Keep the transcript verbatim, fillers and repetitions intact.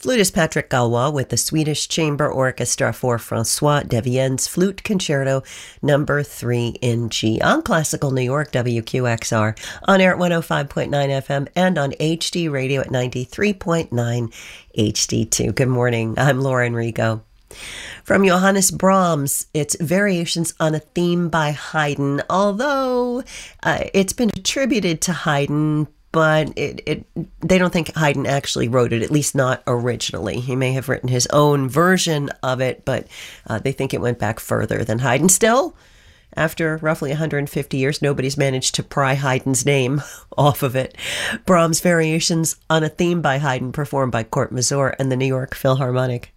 Flutist Patrick Galois with the Swedish Chamber Orchestra for François Devienne's Flute Concerto Number three in G on Classical New York, W Q X R, on air at one oh five point nine F M and on H D Radio at ninety-three point nine H D two. Good morning. I'm Laura Enrico. From Johannes Brahms, it's Variations on a Theme by Haydn, although uh, it's been attributed to Haydn, but it, it they don't think Haydn actually wrote it, at least not originally. He may have written his own version of it, but uh, they think it went back further than Haydn. Still, after roughly one hundred fifty years, nobody's managed to pry Haydn's name off of it. Brahms' Variations on a Theme by Haydn, performed by Kurt Masur and the New York Philharmonic.